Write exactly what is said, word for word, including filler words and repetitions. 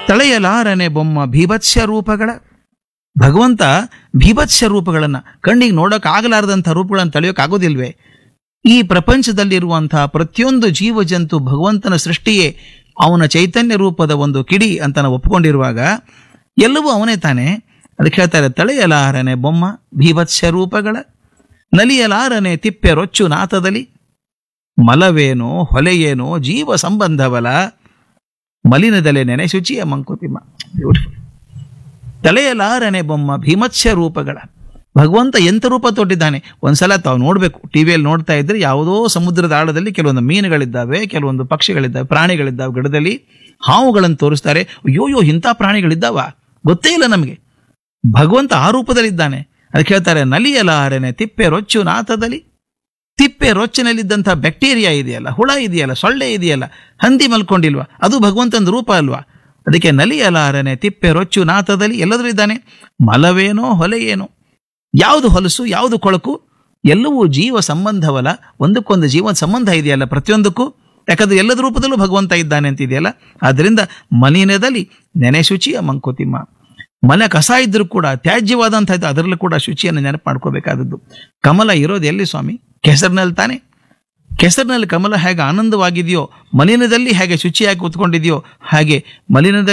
ತಳೆಯಲಾರನೆ ಬೊಮ್ಮ ಭೀಭತ್ಸ ರೂಪಗಳ. ಭಗವಂತ ಭೀಭತ್ಸ ರೂಪಗಳನ್ನು, ಕಣ್ಣಿಗೆ ನೋಡೋಕ್ಕಾಗಲಾರದಂಥ ರೂಪಗಳನ್ನು ತಳೆಯೋಕ್ಕಾಗೋದಿಲ್ವೇ? ಈ ಪ್ರಪಂಚದಲ್ಲಿರುವಂತಹ ಪ್ರತಿಯೊಂದು ಜೀವ ಜಂತು ಭಗವಂತನ ಸೃಷ್ಟಿಯೇ ಅವನ ಚೈತನ್ಯ ರೂಪದ ಒಂದು ಕಿಡಿ ಅಂತ ನಾವು ಒಪ್ಪಿಕೊಂಡಿರುವಾಗ ಎಲ್ಲವೂ ಅವನೇ ತಾನೆ. ಅದಕ್ಕೆ ಹೇಳ್ತಾರೆ, ತಳೆಯಲಾರನೆ ಬೊಮ್ಮ ಭೀಭತ್ಸ ರೂಪಗಳ, ನಲಿಯಲಾರನೆ ತಿಪ್ಪೆ ರೊಚ್ಚು ನಾಥದಲ್ಲಿ, ಮಲವೇನೋ ಹೊಲೆಯೇನೋ ಜೀವ ಸಂಬಂಧವಲ, ಮಲಿನದಲೆ ನೆನೆ ಶುಚಿಯ ಮಂಕುತಿಮ್ಮ. ಬ್ಯೂಟಿಫುಲ್. ತಳೆಯಲಾರನೆ ಬೊಮ್ಮ ಭೀಮತ್ಸ್ಯ ರೂಪಗಳ. ಭಗವಂತ ಎಂಥ ರೂಪ ತೊಟ್ಟಿದ್ದಾನೆ ಒಂದ್ಸಲ ತಾವು ನೋಡಬೇಕು. ಟಿ ವಿಯಲ್ಲಿ ನೋಡ್ತಾ ಇದ್ರೆ ಯಾವುದೋ ಸಮುದ್ರದ ಆಳದಲ್ಲಿ ಕೆಲವೊಂದು ಮೀನುಗಳಿದ್ದಾವೆ, ಕೆಲವೊಂದು ಪಕ್ಷಿಗಳಿದ್ದಾವೆ, ಪ್ರಾಣಿಗಳಿದ್ದಾವೆ, ಗಿಡದಲ್ಲಿ ಹಾವುಗಳನ್ನು ತೋರಿಸ್ತಾರೆ. ಅಯ್ಯೋಯ್ಯೋ ಇಂಥ ಪ್ರಾಣಿಗಳಿದ್ದಾವ, ಗೊತ್ತೇ ಇಲ್ಲ ನಮಗೆ. ಭಗವಂತ ಆ ರೂಪದಲ್ಲಿದ್ದಾನೆ. ಅದಕ್ಕೆ ಹೇಳ್ತಾರೆ, ನಲಿಯಲಾರನೆ ತಿಪ್ಪೆ ರೊಚ್ಚು ನಾಥದಲ್ಲಿ. ತಿಪ್ಪೆ ರೊಚ್ಚಿನಲ್ಲಿದ್ದಂಥ ಬ್ಯಾಕ್ಟೀರಿಯಾ ಇದೆಯಲ್ಲ, ಹುಳ ಇದೆಯಲ್ಲ, ಸೊಳ್ಳೆ ಇದೆಯಲ್ಲ, ಹಂದಿ ಮಲ್ಕೊಂಡಿಲ್ವಾ, ಅದು ಭಗವಂತನ ರೂಪ ಅಲ್ವಾ? ಅದಕ್ಕೆ ನಲಿಯಲಾರನೆ ತಿಪ್ಪೆ ರೊಚ್ಚು ನಾಥದಲ್ಲಿ ಎಲ್ಲದರೂ ಇದ್ದಾನೆ. ಮಲವೇನೋ ಹೊಲೆಯೇನೋ, ಯಾವುದು ಹೊಲಸು ಯಾವುದು ಕೊಳಕು, ಎಲ್ಲವೂ ಜೀವ ಸಂಬಂಧವಲ್ಲ. ಒಂದಕ್ಕೊಂದು ಜೀವನ ಸಂಬಂಧ ಇದೆಯಲ್ಲ ಪ್ರತಿಯೊಂದಕ್ಕೂ. ಯಾಕಂದ್ರೆ ಎಲ್ಲದ ರೂಪದಲ್ಲೂ ಭಗವಂತ ಇದ್ದಾನೆ ಅಂತಿದೆಯಲ್ಲ. ಆದ್ದರಿಂದ ಮಲಿನದಲ್ಲಿ ನೆನೆ ಶುಚಿಯ ಮಂಕುತಿಮ್ಮ. ಮನೆ ಕಸ ಇದ್ರೂ ಕೂಡ, ತ್ಯಾಜ್ಯವಾದಂಥ ಇದ್ದು ಅದರಲ್ಲೂ ಕೂಡ ಶುಚಿಯನ್ನು ನೆನಪು ಮಾಡ್ಕೋಬೇಕಾದದ್ದು. ಕಮಲ ಇರೋದು ಎಲ್ಲಿ ಸ್ವಾಮಿ? ಕೆಸರಿನಲ್ಲಿ ತಾನೆ. ಕೆಸರಿನಲ್ಲಿ ಕಮಲ ಹೇಗೆ ಆನಂದವಾಗಿದೆಯೋ, ಮಲಿನದಲ್ಲಿ ಹೇಗೆ ಶುಚಿಯಾಗಿ ಕೂತ್ಕೊಂಡಿದೆಯೋ, ಹಾಗೆ ಮಲಿನದಲ್ಲಿ